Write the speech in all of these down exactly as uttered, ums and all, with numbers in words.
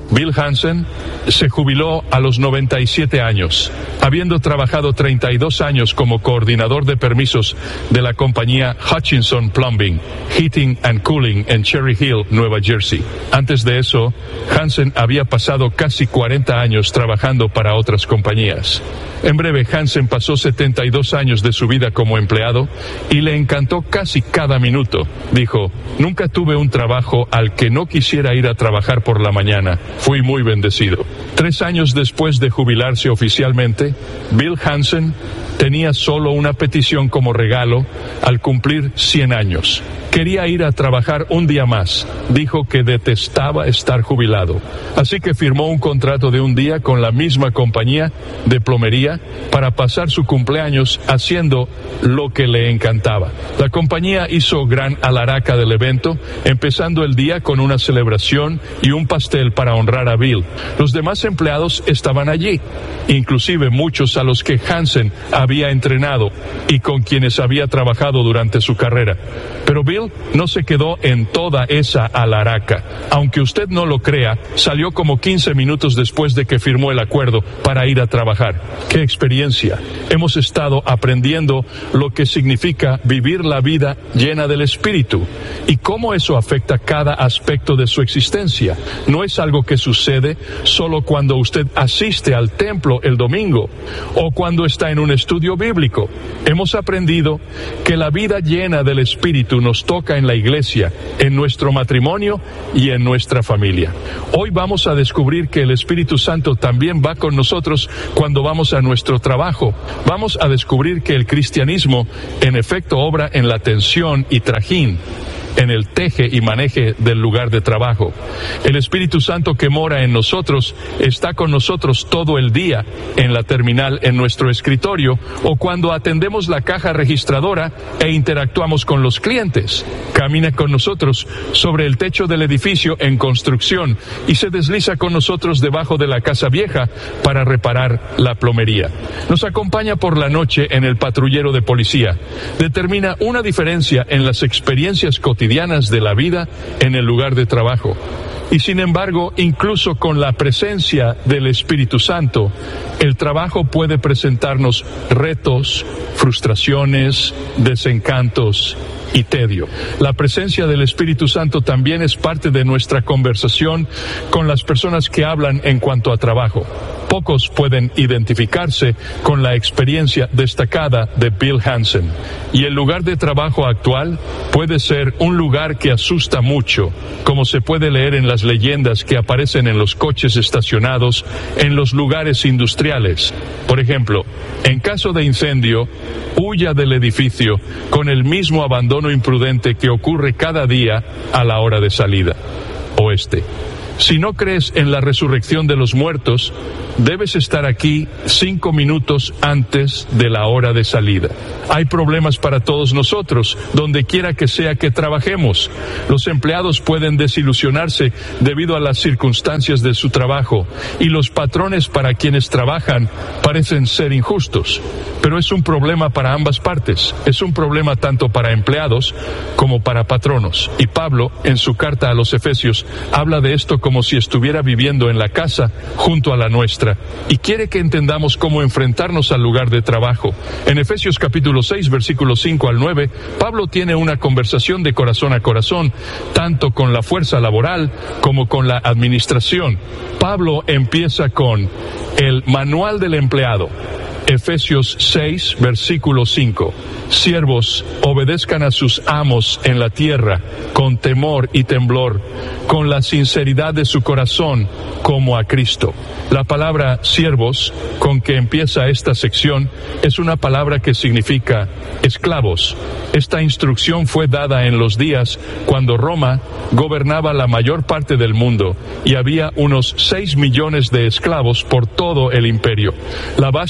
Bill Hansen se jubiló a los noventa y siete años, habiendo trabajado treinta y dos años como coordinador de permisos de la compañía Hutchinson Plumbing, Heating and Cooling en Cherry Hill, Nueva Jersey. Antes de eso, Hansen había pasado casi cuarenta años trabajando para otras compañías. En breve, Hansen pasó setenta y dos años de su vida como empleado y le encantó casi cada minuto. Dijo: nunca tuve un trabajo al que no quisiera ir a trabajar por la mañana. Fui muy bendecido. Tres años después de jubilarse oficialmente, Bill Hansen tenía solo una petición como regalo al cumplir cien años. Quería ir a trabajar un día más. Dijo que detestaba estar jubilado. Así que firmó un contrato de un día con la misma compañía de plomería para pasar su cumpleaños haciendo lo que le encantaba. La compañía hizo gran alaraca del evento, empezando el día con una celebración y un pastel para honrar a Bill. Los demás empleados estaban allí, inclusive muchos a los que Hansen había entrenado y con quienes había trabajado durante su carrera. Pero Bill no se quedó en toda esa alaraca. Aunque usted no lo crea, salió como quince minutos después de que firmó el acuerdo para ir a trabajar. ¡Qué experiencia! Hemos estado aprendiendo lo que significa vivir la vida llena del Espíritu y cómo eso afecta cada aspecto de su existencia. No es algo que sucede solo cuando usted asiste al templo el domingo o cuando está en un estudio bíblico. Hemos aprendido que la vida llena del Espíritu nos toca en la iglesia, en nuestro matrimonio y en nuestra familia. Hoy vamos a descubrir que el Espíritu Santo también va con nosotros cuando vamos a nuestro trabajo. Vamos a descubrir que el cristianismo en efecto obra en la tensión y trajín, en el teje y maneje del lugar de trabajo. El Espíritu Santo que mora en nosotros está con nosotros todo el día, en la terminal, en nuestro escritorio, o cuando atendemos la caja registradora e interactuamos con los clientes. Camina con nosotros sobre el techo del edificio en construcción y se desliza con nosotros debajo de la casa vieja para reparar la plomería. Nos acompaña por la noche en el patrullero de policía. Determina una diferencia en las experiencias cotidianas de la vida en el lugar de trabajo. Y sin embargo, incluso con la presencia del Espíritu Santo, el trabajo puede presentarnos retos, frustraciones, desencantos y tedio. La presencia del Espíritu Santo también es parte de nuestra conversación con las personas que hablan en cuanto a trabajo. Pocos pueden identificarse con la experiencia destacada de Bill Hansen. Y el lugar de trabajo actual puede ser un lugar que asusta mucho, como se puede leer en las leyendas que aparecen en los coches estacionados en los lugares industriales. Por ejemplo, en caso de incendio, huya del edificio con el mismo abandono imprudente que ocurre cada día a la hora de salida. Oeste. Si no crees en la resurrección de los muertos, debes estar aquí cinco minutos antes de la hora de salida. Hay problemas para todos nosotros, donde quiera que sea que trabajemos. Los empleados pueden desilusionarse debido a las circunstancias de su trabajo, y los patrones para quienes trabajan parecen ser injustos. Pero es un problema para ambas partes. Es un problema tanto para empleados como para patronos. Y Pablo, en su carta a los Efesios, habla de esto como si estuviera viviendo en la casa junto a la nuestra, y quiere que entendamos cómo enfrentarnos al lugar de trabajo. En Efesios capítulo seis, versículos cinco al nueve, Pablo tiene una conversación de corazón a corazón, tanto con la fuerza laboral como con la administración. Pablo empieza con el manual del empleado. Efesios seis, versículo cinco. Siervos, obedezcan a sus amos en la tierra, con temor y temblor, con la sinceridad de su corazón, como a Cristo. La palabra siervos, con que empieza esta sección, es una palabra que significa esclavos. Esta instrucción fue dada en los días cuando Roma gobernaba la mayor parte del mundo y había unos seis millones de esclavos por todo el imperio. La vasta mayoría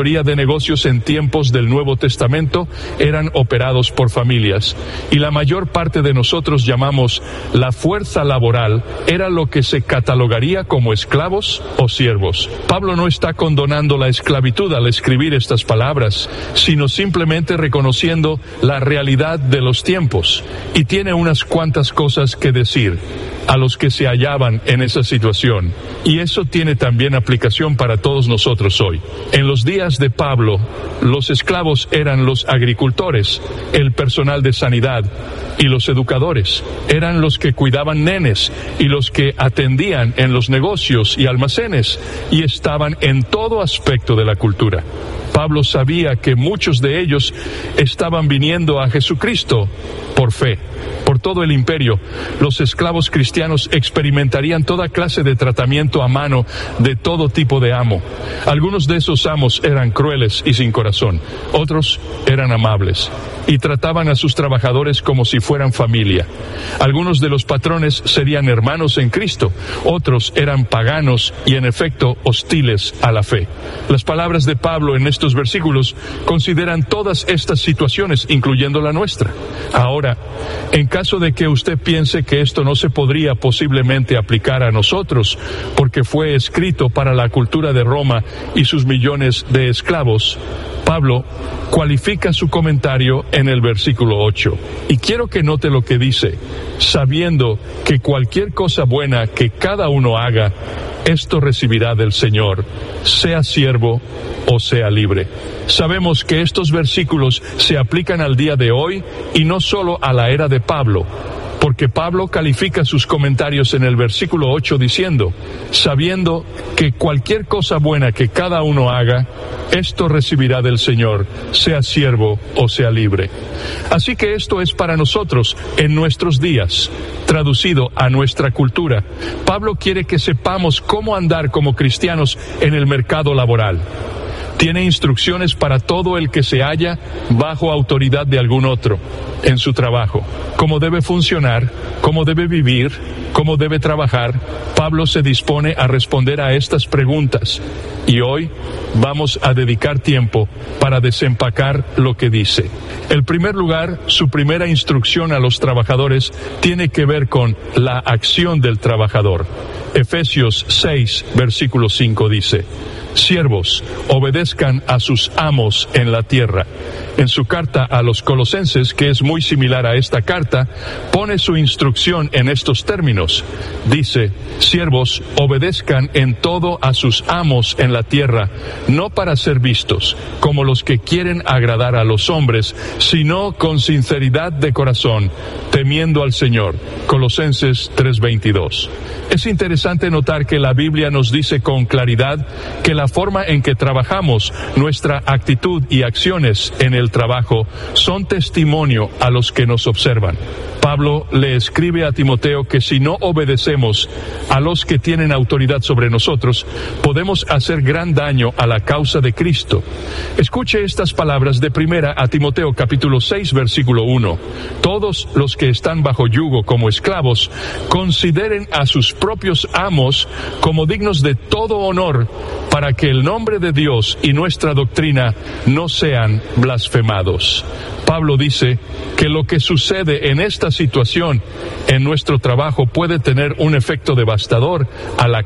mayoría de negocios en tiempos del Nuevo Testamento eran operados por familias, y la mayor parte de nosotros llamamos la fuerza laboral era lo que se catalogaría como esclavos o siervos. Pablo no está condonando la esclavitud al escribir estas palabras, sino simplemente reconociendo la realidad de los tiempos, y tiene unas cuantas cosas que decir a los que se hallaban en esa situación, y eso tiene también aplicación para todos nosotros hoy. En los días de Pablo, los esclavos eran los agricultores, el personal de sanidad y los educadores. Eran los que cuidaban nenes y los que atendían en los negocios y almacenes, y estaban en todo aspecto de la cultura. Pablo sabía que muchos de ellos estaban viniendo a Jesucristo por fe. Por todo el imperio, los esclavos cristianos experimentarían toda clase de tratamiento a mano de todo tipo de amo. Algunos de esos amos eran crueles y sin corazón, otros eran amables y trataban a sus trabajadores como si fueran familia. Algunos de los patrones serían hermanos en Cristo, otros eran paganos y en efecto hostiles a la fe. Las palabras de Pablo en estos versículos consideran todas estas situaciones, incluyendo la nuestra. Ahora, en caso de que usted piense que esto no se podría posiblemente aplicar a nosotros, porque fue escrito para la cultura de Roma y sus millones de esclavos, Pablo cualifica su comentario en el versículo ocho. Y quiero que note lo que dice: sabiendo que cualquier cosa buena que cada uno haga, esto recibirá del Señor, sea siervo o sea libre. Sabemos que estos versículos se aplican al día de hoy y no solo a la era de Pablo, porque Pablo califica sus comentarios en el versículo ocho diciendo: sabiendo que cualquier cosa buena que cada uno haga, esto recibirá del Señor, sea siervo o sea libre. Así que esto es para nosotros en nuestros días. Traducido a nuestra cultura, Pablo quiere que sepamos cómo andar como cristianos en el mercado laboral. Tiene instrucciones para todo el que se halla bajo autoridad de algún otro en su trabajo. Cómo debe funcionar, cómo debe vivir, cómo debe trabajar. Pablo se dispone a responder a estas preguntas. Y hoy vamos a dedicar tiempo para desempacar lo que dice. En primer lugar, su primera instrucción a los trabajadores tiene que ver con la acción del trabajador. Efesios seis, versículo cinco dice: siervos, obedezcan a sus amos en la tierra. En su carta a los Colosenses, que es muy similar a esta carta, pone su instrucción en estos términos. Dice: siervos, obedezcan en todo a sus amos en la tierra, no para ser vistos como los que quieren agradar a los hombres, sino con sinceridad de corazón, temiendo al Señor. Colosenses tres veintidós. Es interesante notar que la Biblia nos dice con claridad que la forma en que trabajamos, nuestra actitud y acciones en el trabajo, son testimonio a los que nos observan. Pablo le escribe a Timoteo que si no obedecemos a los que tienen autoridad sobre nosotros, podemos hacer gran daño a la causa de Cristo. Escuche estas palabras de primera a Timoteo capítulo seis versículo uno. Todos los que están bajo yugo como esclavos, consideren a sus propios amos como dignos de todo honor, para que el nombre de Dios y nuestra doctrina no sean blasfemados. Pablo dice que lo que sucede en esta situación en nuestro trabajo puede tener un efecto devastador a la